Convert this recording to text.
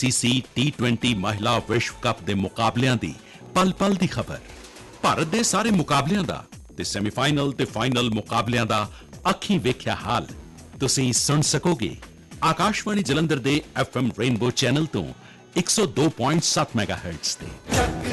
ICC T20 ਮਹਿਲਾ ਵਿਸ਼ਵ cup ਦੇ ਮੁਕਾਬਲਿਆਂ ਦੀ ਪਲ-ਪਲ ਦੀ ਖਬਰ। ਭਾਰਤ ਦੇ ਸਾਰੇ ਮੁਕਾਬਲਿਆਂ ਦਾ ਤੇ ਸੈਮੀਫਾਈਨਲ ਤੇ ਫਾਈਨਲ ਮੁਕਾਬਲਿਆਂ ਦਾ ਅੱਖੀਂ ਵੇਖਿਆ ਹਾਲ ਤੁਸੀਂ ਸੁਣ ਸਕੋਗੇ ਆਕਾਸ਼ਵਾਣੀ ਜਲੰਧਰ ਦੇ FM ਰੇਨਬੋ ਚੈਨਲ ਤੋਂ 102.7 ਮੈਗਾਹਰਟਜ਼ ਤੇ।